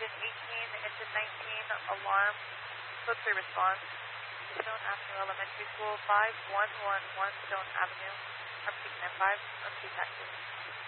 engine 18, engine 19, alarm, code 3 response. Stone Avenue Elementary School, 5111 Stone Avenue. I'm speaking at 5, let's see taxi.